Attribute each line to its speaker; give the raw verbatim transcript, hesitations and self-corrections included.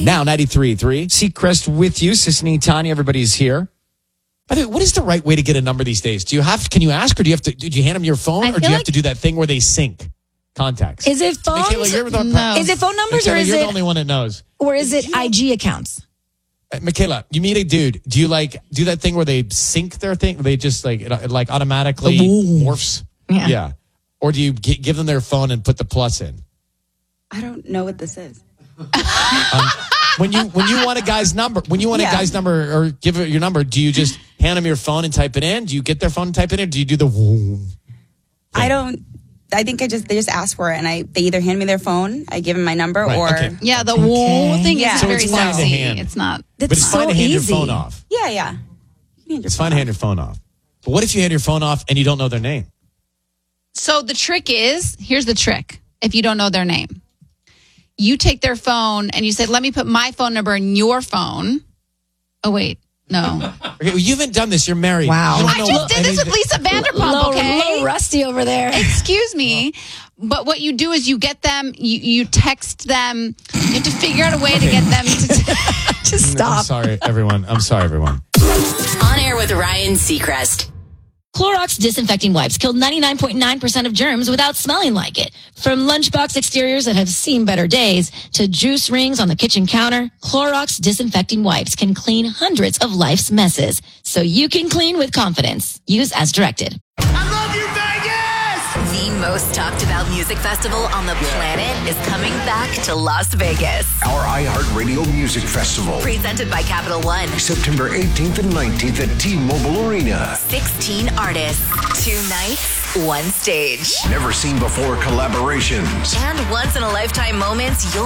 Speaker 1: Now ninety-three point three. Seacrest with you. Sisney, Tanya, everybody's here. By the way, what is the right way to get a number these days? Do you have? Can you ask, or do you have to? Did you hand them your phone,
Speaker 2: I
Speaker 1: or do
Speaker 2: feel
Speaker 1: you have
Speaker 2: like-
Speaker 1: to do that thing where they sync contacts?
Speaker 2: Is it phones?
Speaker 1: Michaela, you're the,
Speaker 2: no. Is it phone numbers
Speaker 1: Michaela,
Speaker 2: or is
Speaker 1: you're
Speaker 2: it
Speaker 1: the only one that knows?
Speaker 2: or is it I G accounts?
Speaker 1: Uh, Michaela, you meet a dude. Do you like do that thing where they sync their thing? They just like it, it like automatically morphs.
Speaker 2: Yeah.
Speaker 1: yeah. Or do you g- give them their phone and put the plus in?
Speaker 3: I don't know what this is.
Speaker 1: Um, when you when you want a guy's number, when you want
Speaker 3: Yeah.
Speaker 1: a guy's number or give it your number, do you just hand them your phone and type it in? Do you get their phone and type it in? Or do you do the? Woo?
Speaker 3: I don't. I think I just they just ask for it, and I they either hand me their phone, I give them my number,
Speaker 1: Right,
Speaker 3: or
Speaker 1: okay.
Speaker 4: Yeah, the whoa thing
Speaker 3: Yeah.
Speaker 4: is
Speaker 3: So
Speaker 4: very
Speaker 1: it's fine to
Speaker 4: sexy.
Speaker 1: hand.
Speaker 4: It's not.
Speaker 2: That's
Speaker 1: But it's
Speaker 2: so
Speaker 1: fine to hand
Speaker 2: easy.
Speaker 1: your phone off.
Speaker 3: yeah, yeah. You can hand your
Speaker 1: It's
Speaker 3: phone
Speaker 1: fine to hand your phone off. But what if you hand your phone off and you don't know their name?
Speaker 4: So the trick is, here's the trick. If you don't know their name, you take their phone and you say, let me put my phone number in your phone. Oh, wait. No.
Speaker 1: Okay, well, you haven't done this. You're married.
Speaker 2: Wow.
Speaker 1: You don't
Speaker 4: I
Speaker 1: know
Speaker 4: just did this with
Speaker 1: anything.
Speaker 4: Lisa Vanderpump,
Speaker 2: Little,
Speaker 4: okay?
Speaker 2: little rusty over there.
Speaker 4: Excuse me. But what you do is you get them, you, you text them, you have to figure out a way to get them to, to
Speaker 1: I'm
Speaker 4: stop.
Speaker 1: sorry, everyone. I'm sorry, everyone.
Speaker 5: On air with Ryan Seacrest.
Speaker 6: Clorox disinfecting wipes kill ninety-nine point nine percent of germs without smelling like it. From lunchbox exteriors that have seen better days to juice rings on the kitchen counter, Clorox disinfecting wipes can clean hundreds of life's messes. So you can clean with confidence. Use as directed.
Speaker 5: The most talked about music festival on the planet is coming back to Las Vegas.
Speaker 7: Our iHeartRadio Music Festival.
Speaker 5: Presented by Capital One.
Speaker 7: September eighteenth and nineteenth at T-Mobile Arena.
Speaker 5: sixteen artists, two nights, one stage.
Speaker 7: Never seen before collaborations.
Speaker 5: And once in a lifetime moments you'll